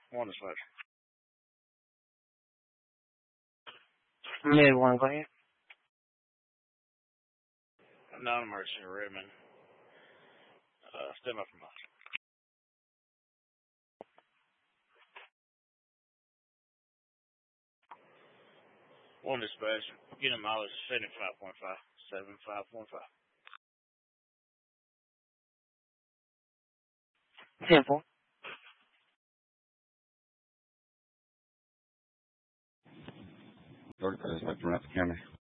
One dispatch. Yeah, one, go ahead. Non-emergency, Redmond. Step up from us. One dispatch. Unit mileage 75.5. 75.5. 10-4. Georgia Dispatch from Rapid County.